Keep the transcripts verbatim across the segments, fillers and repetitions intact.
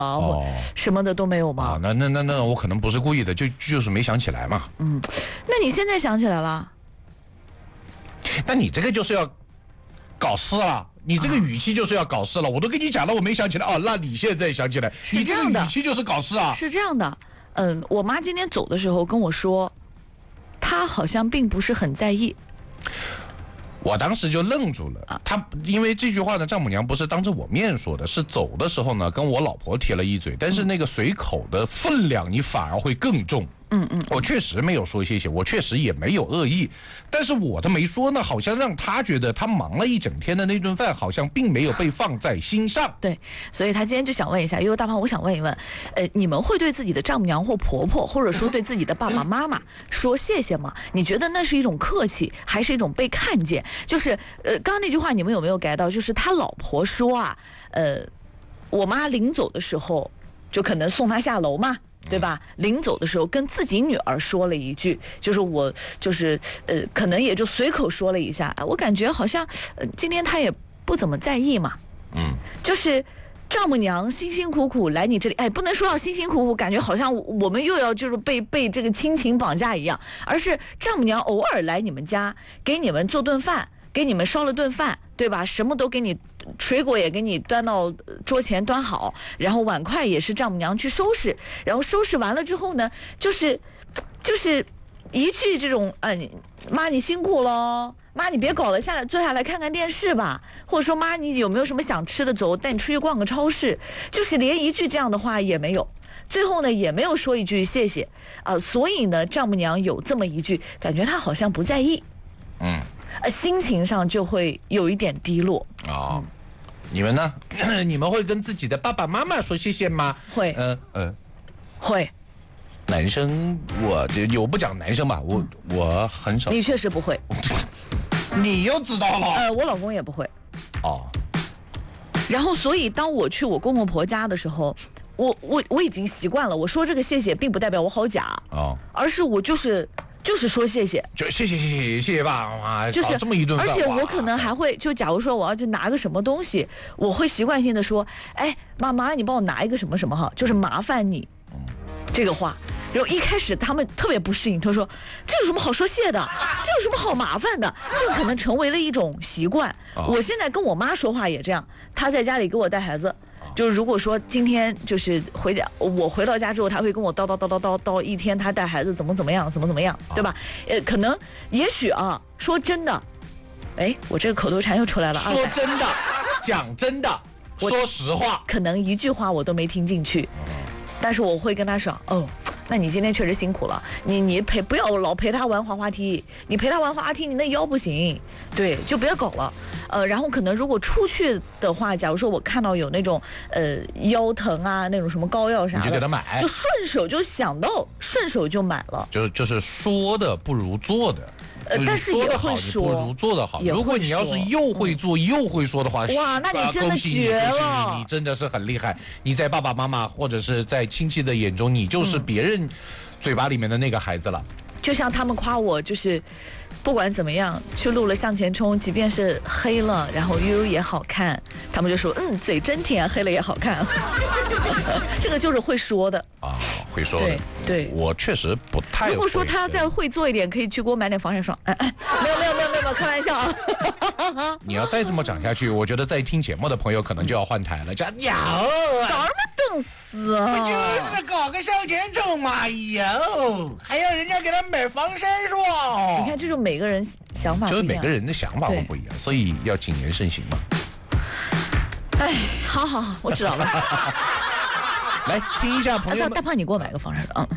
哦，什么的都没有吗？ 啊，那那那那我可能不是故意的，就就是没想起来嘛。 嗯，那你现在想起来了？ 但你这个就是要搞事了，你这个语气就是要搞事了。啊、我都跟你讲了，我没想起来哦，那你现在想起来，你这个语气就是搞事啊。 是这样的，嗯，我妈今天走的时候跟我说，她好像并不是很在意。 我当时就愣住了，他因为这句话呢，丈母娘不是当着我面说的，是走的时候呢，跟我老婆提了一嘴，但是那个随口的分量，你反而会更重。嗯嗯，我确实没有说谢谢，我确实也没有恶意，但是我的没说呢，好像让他觉得他忙了一整天的那顿饭，好像并没有被放在心上。 对，所以他今天就想问一下，因为大胖，我想问一问，呃，你们会对自己的丈母娘或婆婆，或者说对自己的爸爸妈妈说谢谢吗？你觉得那是一种客气，还是一种被看见？就是呃，刚刚那句话你们有没有 get 到？就是他老婆说啊，呃，我妈临走的时候，就可能送他下楼嘛。对吧？临走的时候跟自己女儿说了一句，就是我就是呃，可能也就随口说了一下，我感觉好像、呃、今天她也不怎么在意嘛。嗯，就是丈母娘辛辛苦苦来你这里，哎，不能说要辛辛苦苦，感觉好像我们又要就是被被这个亲情绑架一样，而是丈母娘偶尔来你们家，给你们做顿饭，给你们烧了顿饭。对吧？什么都给你，水果也给你端到桌前端好，然后碗筷也是丈母娘去收拾，然后收拾完了之后呢，就是就是一句这种，嗯、呃，妈你辛苦了，妈你别搞了，下来坐下来看看电视吧，或者说妈你有没有什么想吃的，走带你出去逛个超市，就是连一句这样的话也没有。最后呢，也没有说一句谢谢啊、呃，所以呢，丈母娘有这么一句，感觉她好像不在意。嗯。呃，心情上就会有一点低落啊、哦嗯。你们呢？你们会跟自己的爸爸妈妈说谢谢吗？ 会， 呃呃， 会。 男生我我不讲男生吧，我、嗯、我很少。 你确实不会。 你又知道了？ 呃，我老公也不会。哦。然后，所以当我去我公公婆家的时候，我我我已经习惯了。我说这个谢谢，并不代表我好假哦，而是我就是。就是说谢谢， 就谢谢谢谢谢谢爸爸妈妈， 就是这么一顿饭， 而且我可能还会，就假如说我要去拿个什么东西，我会习惯性的说，哎，妈妈，你帮我拿一个什么什么哈，就是麻烦你，这个话。然后一开始他们特别不适应，他说这有什么好说谢的，这有什么好麻烦的，这可能成为了一种习惯。我现在跟我妈说话也这样，她在家里给我带孩子。就是如果说今天就是回家，我回到家之后，他会跟我叨叨叨叨叨叨一天，他带孩子怎么怎么样，怎么怎么样，对吧？呃，可能也许啊，说真的，哎，我这个口头禅又出来了。 说真的，讲真的，说实话， 可能一句话我都没听进去，但是我会跟他说，哦。那你今天确实辛苦了，你你陪不要老陪他玩滑滑梯，你陪他玩滑滑梯，你那腰不行，对，就不要搞了。呃，然后可能如果出去的话，假如说我看到有那种呃腰疼啊，那种什么膏药啥的， 你就给他买， 就顺手就想到，顺手就买了。 就是就是说的不如做的。 呃，但是也会说， 不如做得好。如果你要是又会做、嗯、又会说的话， 哇，那你真的绝了！ 你, 你真的是很厉害。你在爸爸妈妈或者是在亲戚的眼中，你就是别人嘴巴里面的那个孩子了。 就像他们夸我，就是不管怎么样去录了向前冲，即便是黑了，然后悠悠也好看，他们就说嗯嘴真甜，黑了也好看。这个就是会说的啊，会说的。 对对， 我确实不太会。 如果说他要再会做一点，可以去给我买点防晒霜。哎哎，没有没有没有没有，开玩笑啊。 你要再这么讲下去，我觉得在听节目的朋友可能就要换台了。讲有啊， 搞什么等死啊？ 不就是搞个向前冲嘛？有，还要人家给他买防晒霜。 你看，这种每个人想法不一样， 就是每个人的想法不一样，所以要谨言慎行嘛。 哎，好好好，我知道了。 来听一下朋友们。 大胖，你给我买个防晒霜。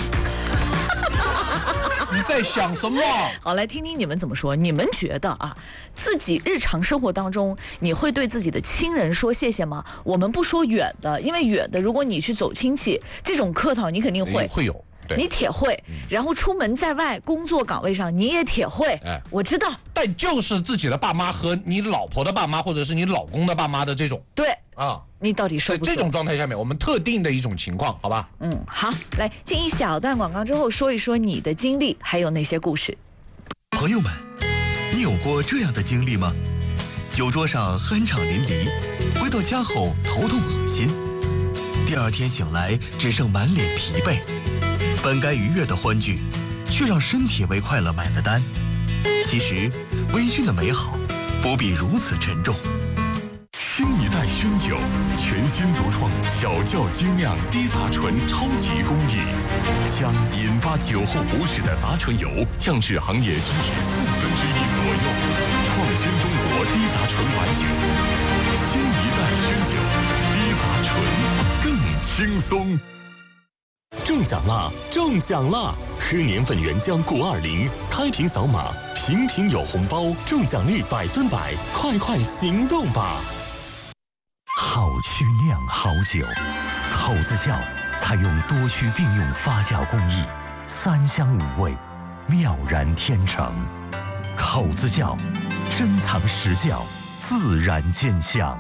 你在想什么？ 好，来听听你们怎么说。你们觉得啊，自己日常生活当中，你会对自己的亲人说谢谢吗？我们不说远的，因为远的，如果你去走亲戚，这种客套你肯定会会有。 你铁会，然后出门在外工作岗位上你也铁会，哎，我知道。 但就是自己的爸妈和你老婆的爸妈，或者是你老公的爸妈的这种， 对啊，你到底说不说？ 在这种状态下面，我们特定的一种情况，好吧？ 嗯，好，来进一小段广告之后，说一说你的经历，还有那些故事。 朋友们，你有过这样的经历吗？酒桌上酣畅淋漓，回到家后头痛恶心， 第二天醒来只剩满脸疲惫，本该愉悦的欢聚，却让身体为快乐买了单。其实，微醺的美好不必如此沉重。 新一代熏酒，全新独创小窖精酿低杂醇超级工艺，将引发酒后不适的杂醇油降至行业均值四分之一左右，创新中国低杂醇白酒。新一代熏酒，低杂醇更轻松。中奖啦！中奖啦！喝年份原浆过二零，开瓶扫码，瓶瓶有红包，中奖率百分百，快快行动吧！ 好曲酿好酒，口子窖采用多曲并用发酵工艺，三香五味，妙然天成。口子窖，珍藏实窖，自然见香。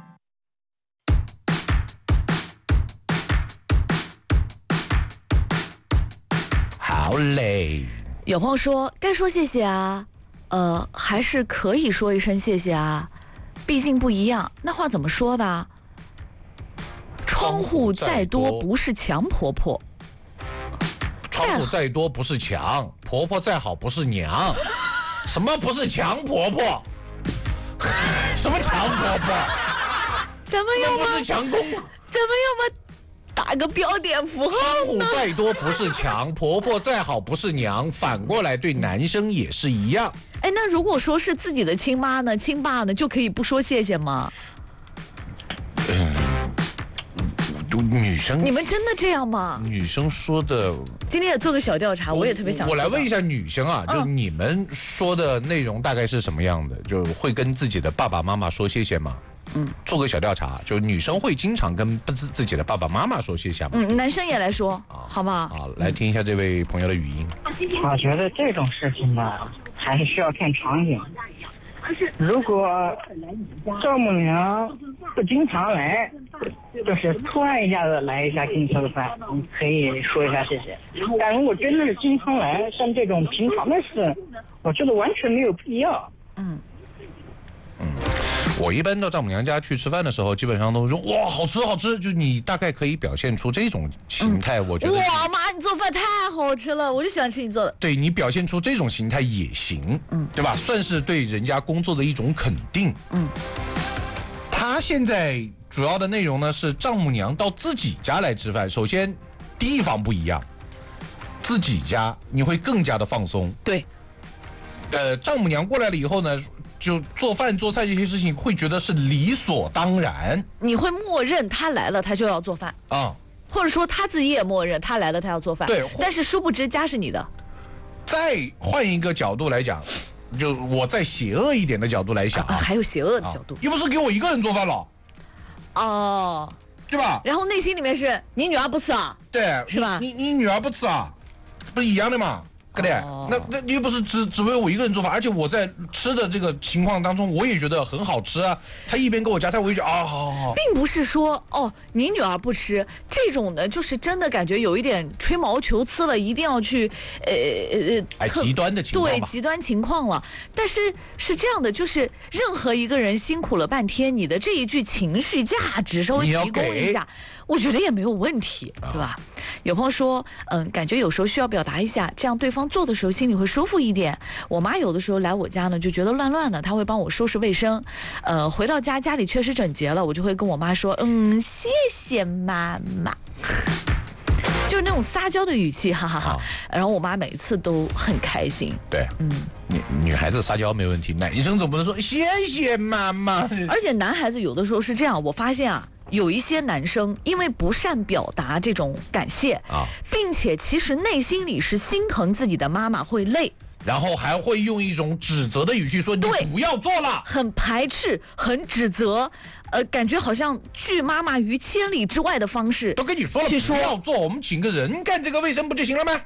好嘞。 有朋友说，该说谢谢啊，呃，还是可以说一声谢谢啊。毕竟不一样，那话怎么说的？窗户再多不是墙，婆婆。 窗户再多不是墙，婆婆再好不是娘。什么不是强婆婆？什么强婆婆？ 咱们要不是强公？ 咱们要不打个标点符号呢？ 窗户再多不是墙，婆婆再好不是娘。反过来对男生也是一样。 哎，那如果说是自己的亲妈呢、亲爸呢，就可以不说谢谢吗？ 嗯，女生， 你们真的这样吗？ 女生说的， 今天也做个小调查，我也特别想。 我来问一下女生啊， 嗯、 就你们说的内容大概是什么样的？就会跟自己的爸爸妈妈说谢谢吗？嗯，做个小调查，就女生会经常跟自自己的爸爸妈妈说谢谢吗？ 嗯，男生也来说，啊、好不好？ 好，来听一下这位朋友的语音。 我觉得这种事情吧，还是需要看场景。如果丈母娘不经常来，就是突然一下子来一下给你做个饭，你可以说一下谢谢。但如果真的是经常来，像这种平常的事，我觉得完全没有必要。 嗯嗯，我一般到丈母娘家去吃饭的时候，基本上都说哇好吃好吃，就你大概可以表现出这种形态，嗯、我觉得哇妈你做饭太好吃了，我就喜欢吃你做的。 对你表现出这种形态也行，嗯，对吧？算是对人家工作的一种肯定。嗯，他现在主要的内容呢是丈母娘到自己家来吃饭，首先地方不一样，自己家你会更加的放松。 对， 呃，丈母娘过来了以后呢，就做饭做菜这些事情会觉得是理所当然， 你会默认他来了他就要做饭啊、嗯，或者说他自己也默认他来了他要做饭， 对， 但是殊不知家是你的。 再换一个角度来讲，就我再邪恶一点的角度来想啊, 啊，还有邪恶的角度、啊， 又不是给我一个人做饭了， 哦， 对吧？ 然后内心里面是你女儿不吃啊， 对， 是吧？ 你你, 你女儿不吃啊，不是一样的吗？对不对？哦、那那你又不是只只为我一个人做饭，而且我在吃的这个情况当中，我也觉得很好吃啊。他一边给我夹菜，我就觉得啊，好好好。 并不是说哦，你女儿不吃这种的，就是真的感觉有一点吹毛求疵了，一定要去呃呃哎极端的情况对极端情况了。但是是这样的，就是任何一个人辛苦了半天，你的这一句情绪价值稍微提供一下，我觉得也没有问题，对吧？有朋友说，嗯，感觉有时候需要表达一下，这样对方做的时候心里会舒服一点。我妈有的时候来我家呢，就觉得乱乱的，她会帮我收拾卫生。呃，回到家家里确实整洁了，我就会跟我妈说，嗯，谢谢妈妈。就是那种撒娇的语气，哈哈哈哈。然后我妈每次都很开心。 对，嗯，女女孩子撒娇没问题，男生总不能说谢谢妈妈。 而且男孩子有的时候是这样，我发现啊。有一些男生因为不善表达这种感谢啊，并且其实内心里是心疼自己的妈妈会累， 然后还会用一种指责的语气说你不要做了， 很排斥，很指责，呃，感觉好像拒妈妈于千里之外的方式。 都跟你说了不要做，我们请个人干这个卫生不就行了吗？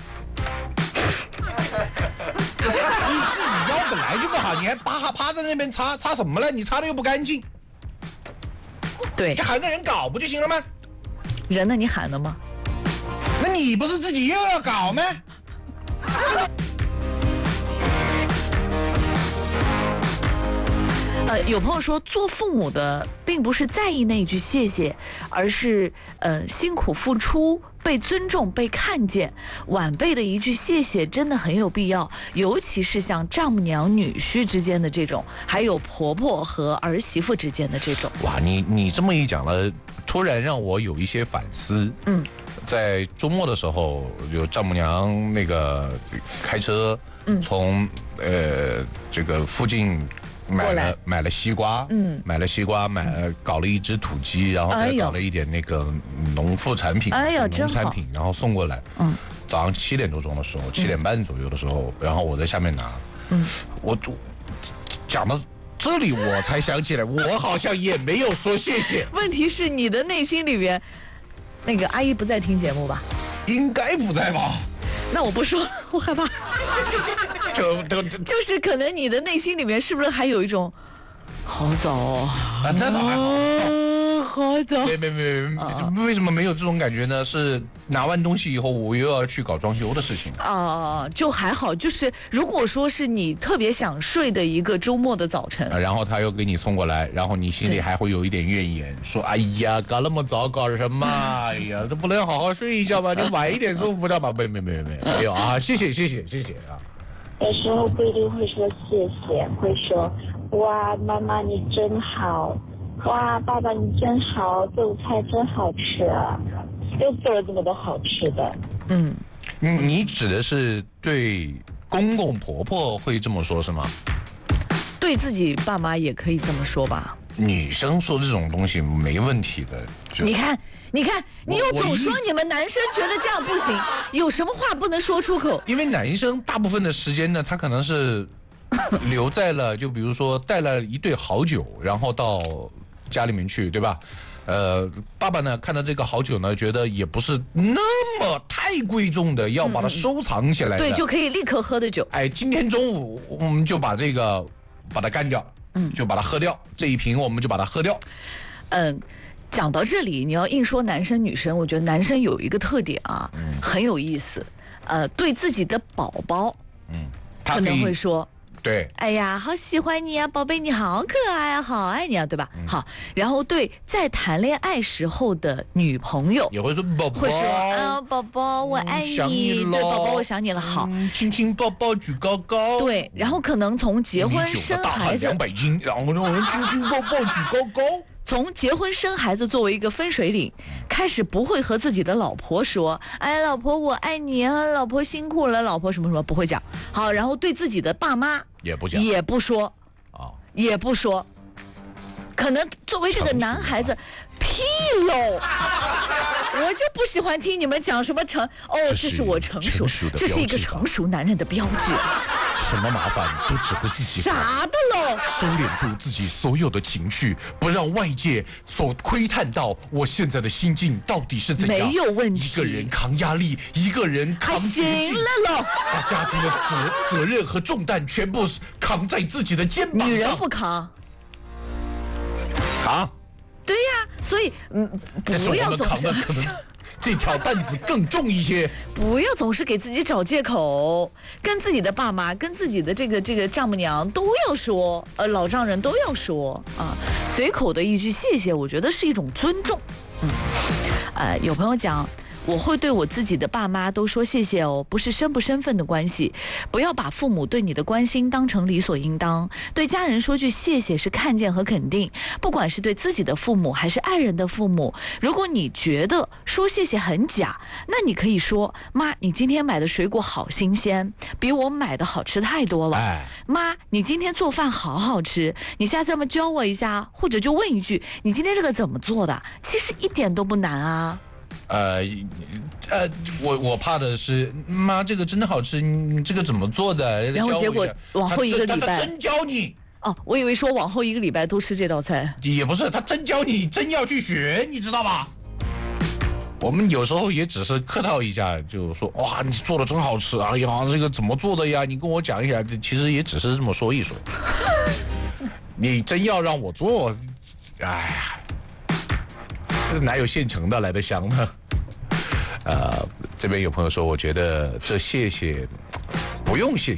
你自己腰本来就不好，你还趴趴在那边擦擦什么了？你擦的又不干净。 对， 就喊个人搞不就行了吗？ 人呢？你喊的吗？ 那你不是自己又要搞吗？ 呃，有朋友说，做父母的并不是在意那一句谢谢，而是呃辛苦付出、被尊重、被看见。晚辈的一句谢谢真的很有必要，尤其是像丈母娘、女婿之间的这种，还有婆婆和儿媳妇之间的这种。 哇，你你这么一讲了，突然让我有一些反思。嗯，在周末的时候，有丈母娘那个开车，嗯，从呃这个附近。买了买了西瓜，嗯，买了西瓜，买了搞了一只土鸡，然后再搞了一点那个农副产品， 哎呀， 农产品，然后送过来。嗯，早上七点多钟的时候，七点半左右的时候，然后我在下面拿。嗯，我讲到这里，我才想起来，我好像也没有说谢谢。 问题是你的内心里边，那个阿姨不在听节目吧？ 应该不在吧？ 那我不说了，我害怕。就就就是可能你的内心里面是不是还有一种好早啊？ 那倒还好， 好早。 没没没没，为什么没有这种感觉呢？是拿完东西以后，我又要去搞装修的事情啊，就还好。就是如果说是你特别想睡的一个周末的早晨， 然后他又给你送过来，然后你心里还会有一点怨言，说：“哎呀，搞那么早搞什么？哎呀，都不能好好睡一觉吗？你晚一点送不到吗？”没没没没没有啊！谢谢谢谢谢谢啊！ 有时候不一定会说谢谢，会说哇妈妈你真好，哇爸爸你真好，做的菜真好吃啊，又做了这么多好吃的。 嗯， 你你指的是对公公婆婆会这么说是吗？ 对自己爸妈也可以这么说吧。 女生说这种东西没问题的。 你看你看，你又总说你们男生觉得这样不行，有什么话不能说出口？ 因为男生大部分的时间呢，他可能是留在了，就比如说带了一对好酒，然后到家里面去，对吧？呃，爸爸呢看到这个好酒呢，觉得也不是那么太贵重的，要把它收藏起来的， 对，就可以立刻喝的酒。 哎，今天中午我们就把这个把它干掉，嗯，就把它喝掉，这一瓶我们就把它喝掉。 嗯。讲到这里，你要硬说男生女生，我觉得男生有一个特点啊，嗯、很有意思，呃，对自己的宝宝，嗯，他可能会说， 对， 哎呀，好喜欢你啊，宝贝，你好可爱啊，好爱你啊，对吧？嗯、好，然后对在谈恋爱时候的女朋友也会说宝宝， 会说啊，宝宝我爱你，你对，宝宝我想你了，好， 嗯、亲亲抱抱举高高， 对，然后可能从结婚生孩子两百斤，然后呢，我们亲亲抱抱举高高。 从结婚生孩子作为一个分水岭开始，不会和自己的老婆说哎老婆我爱你啊，老婆辛苦了，老婆什么什么，不会讲。好，然后对自己的爸妈也不讲， 也不说啊，也不说。可能作为这个男孩子，屁喽，我就不喜欢听你们讲什么成哦，这是我成熟，这是一个成熟男人的标志。 什么麻烦都只会自己啥的喽， 收敛住自己所有的情绪，不让外界所窥探到我现在的心境到底是怎样。 没有问题， 一个人扛压力，一个人扛绝境， 行了喽， 把家庭的责责任和重担全部扛在自己的肩膀上。 女人不扛， 扛。 对呀，所以嗯，不要总是。 这条担子更重一些， 不要总是给自己找借口，跟自己的爸妈、跟自己的这个这个丈母娘都要说，呃，老丈人都要说啊。随口的一句谢谢，我觉得是一种尊重。嗯，呃，有朋友讲，我会对我自己的爸妈都说谢谢哦，不是身不身份的关系，不要把父母对你的关心当成理所应当。对家人说句谢谢是看见和肯定，不管是对自己的父母还是爱人的父母。如果你觉得说谢谢很假，那你可以说妈，你今天买的水果好新鲜，比我买的好吃太多了。哎、妈，你今天做饭好好吃，你下次要不教我一下，或者就问一句，你今天这个怎么做的？其实一点都不难啊。 呃呃，我我怕的是妈，这个真的好吃，你这个怎么做的？ 然后结果往后一个礼拜， 他真教你哦，我以为说往后一个礼拜都吃这道菜， 也不是，他真教你，真要去学，你知道吧？我们有时候也只是客套一下，就说哇，你做的真好吃，哎呀，这个怎么做的呀？你跟我讲一下，其实也只是这么说一说。你真要让我做，哎呀。这哪有现成的来的香呢？呃，这边有朋友说，我觉得这谢谢不用谢谢，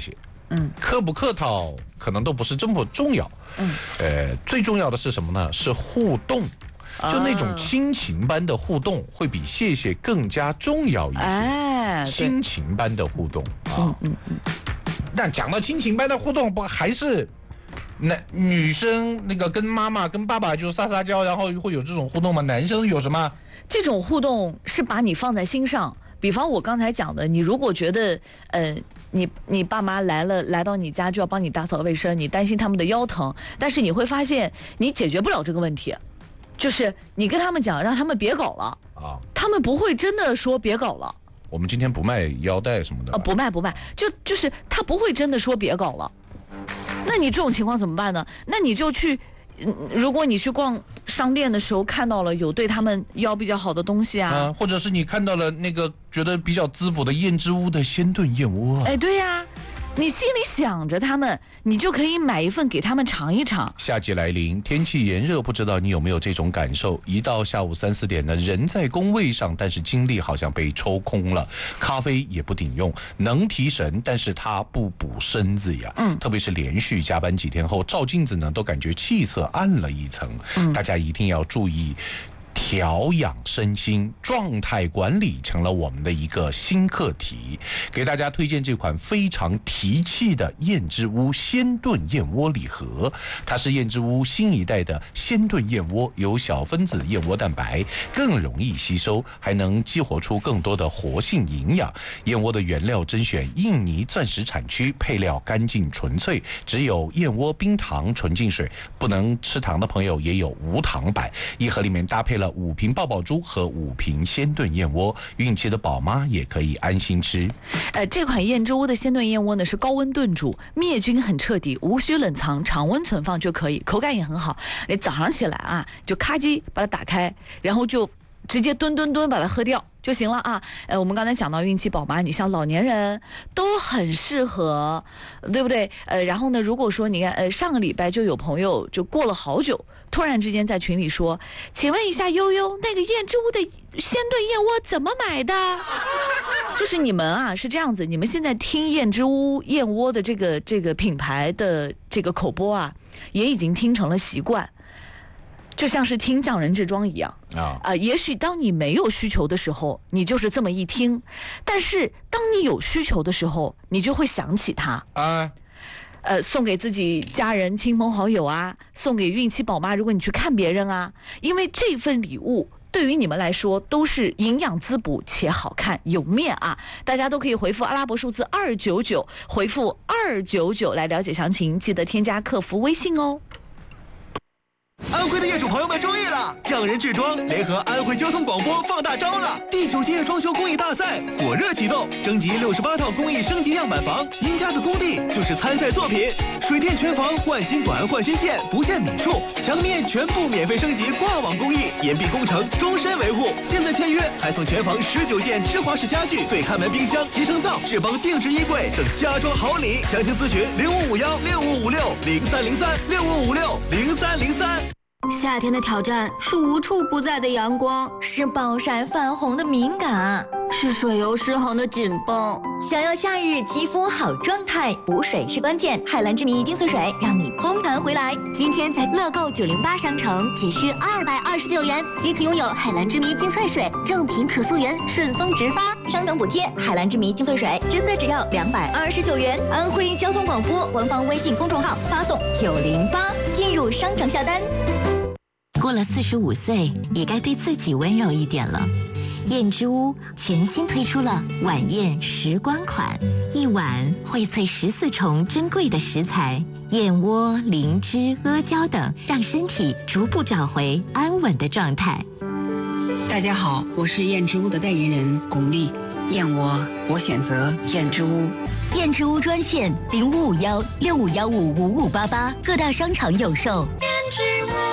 嗯，客不客套可能都不是这么重要。嗯，呃，最重要的是什么呢？是互动。就那种亲情般的互动，会比谢谢更加重要一些。哎，亲情般的互动啊，嗯嗯嗯。那讲到亲情般的互动，不还是那女生那个跟妈妈、跟爸爸就撒撒娇，然后会有这种互动吗？男生有什么？ 这种互动是把你放在心上。比方我刚才讲的，你如果觉得，呃，你你爸妈来了，来到你家就要帮你打扫卫生，你担心他们的腰疼，但是你会发现你解决不了这个问题。就是你跟他们讲，让他们别搞了啊，他们不会真的说别搞了。 我们今天不卖腰带什么的啊， 不卖不卖，就就是他不会真的说别搞了。那你这种情况怎么办呢？那你就去，如果你去逛商店的时候看到了有对他们腰比较好的东西啊， 啊或者是你看到了那个觉得比较滋补的燕之屋的鲜炖燕窝， 哎，对呀、啊。你心里想着他们，你就可以买一份给他们尝一尝。 夏季来临，天气炎热，不知道你有没有这种感受？一到下午三四点呢，人在工位上，但是精力好像被抽空了，咖啡也不顶用，能提神，但是它不补身子呀。嗯，特别是连续加班几天后，照镜子呢，都感觉气色暗了一层。嗯，大家一定要注意。调养身心，状态管理成了我们的一个新课题。给大家推荐这款非常提气的燕之屋鲜炖燕窝礼盒，它是燕之屋新一代的鲜炖燕窝，有小分子燕窝蛋白，更容易吸收，还能激活出更多的活性营养。燕窝的原料甄选印尼钻石产区，配料干净纯粹，只有燕窝冰糖纯净水，不能吃糖的朋友也有无糖版。一盒里面搭配了五瓶爆爆珠和五瓶鲜炖燕窝，孕期的宝妈也可以安心吃。 呃，这款燕之屋的鲜炖燕窝呢是高温炖煮，灭菌很彻底，无需冷藏，常温存放就可以，口感也很好。你早上起来啊，就咔叽把它打开，然后就直接吨吨吨把它喝掉就行了啊。呃，我们刚才讲到孕期宝妈，你像老年人都很适合，对不对？呃，然后呢，如果说你看，呃，上个礼拜就有朋友就过了好久，突然之间在群里说，请问一下悠悠，那个燕之屋的鲜炖燕窝怎么买的？就是你们啊是这样子，你们现在听燕之屋燕窝的这个这个品牌的这个口播啊，也已经听成了习惯。就像是听匠人之庄一样啊、呃，也许当你没有需求的时候，你就是这么一听；但是当你有需求的时候，你就会想起它啊。呃，送给自己家人、亲朋好友啊，送给孕期宝妈，如果你去看别人啊，因为这份礼物对于你们来说都是营养滋补且好看有面啊。大家都可以回复阿拉伯数字二九九，回复二九九来了解详情，记得添加客服微信哦。 安徽的业主朋友们注意了！匠人制装联合安徽交通广播放大招了！第九届装修工艺大赛火热启动，征集六十八套工艺升级样板房，您家的工地就是参赛作品。水电全房换新管换新线，不限米数，墙面全部免费升级挂网工艺，岩壁工程终身维护。现在签约还送全房十九件芝华士家具、对看门冰箱、集成灶、智邦定制衣柜等家装好礼。详情咨询零五五幺六五五六零三零三六五五六零三零三。 夏天的挑战是无处不在的阳光， 是暴晒泛红的敏感， 是水油失衡的紧绷。 想要夏日肌肤好状态，补水是关键。海蓝之谜精粹水让你蓬弹回来。 今天在乐购九零八商城，仅需二百二十九元即可拥有海蓝之谜精粹水，正品可溯源，顺丰直发， 商城补贴。海蓝之谜精粹水真的只要两百二十九元。安徽交通广播官方微信公众号发送九零八进入商城下单。 过了四十五岁，也该对自己温柔一点了。燕之屋全新推出了晚宴时光款，一碗荟萃十四重珍贵的食材，燕窝、灵芝、阿胶等，让身体逐步找回安稳的状态。 大家好，我是燕之屋的代言人巩俐。燕窝，我选择燕之屋。 燕之屋专线零五五幺六五幺五五五八八，各大商场有售。燕之屋。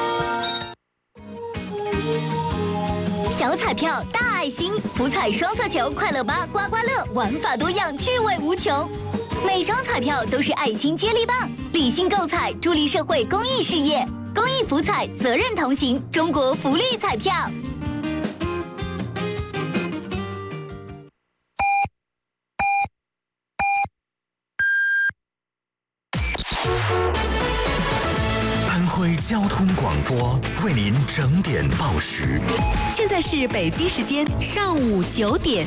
小彩票大爱心，福彩双色球快乐吧刮刮乐，玩法多样，趣味无穷。每张彩票都是爱心接力棒，理性购彩，助力社会公益事业。公益福彩，责任同行，中国福利彩票。 交通广播为您整点报时。 现在是北京时间上午九点。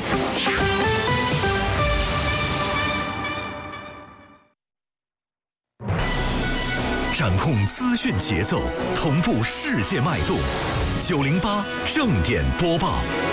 掌控资讯节奏，同步世界脉动。九零八正点播报。